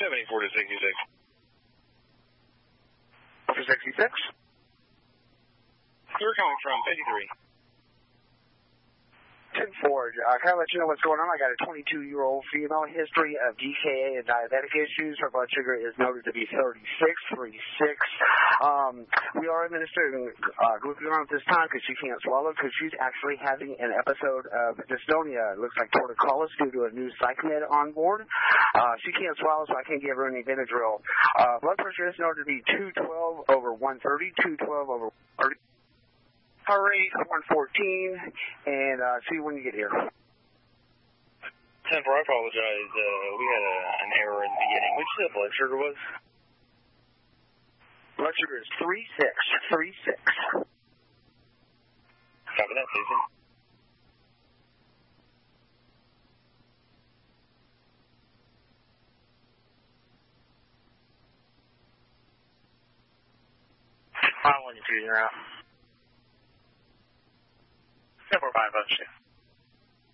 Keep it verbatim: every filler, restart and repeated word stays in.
seventy-four to sixty-six. For sixty-six? We're coming from fifty-three. ten four, uh, can I let you know what's going on? I got a twenty-two-year-old female, history of D K A and diabetic issues. Her blood sugar is noted to be thirty-six, thirty-six. Um, we are administering uh, glucagon at this time because she can't swallow because she's actually having an episode of dystonia. It looks like torticollis due to a new psych med on board. Uh, she can't swallow, so I can't give her any Benadryl. Uh, blood pressure is noted to be two twelve over one thirty, two twelve over one thirty. Heart rate one fourteen, and uh, see you when you get here. ten four, I apologize. Uh, we had a, an error in the beginning. Which the blood sugar was? Blood sugar is three six, three six. Copy that, Susan. Final one, you're out. ten four five,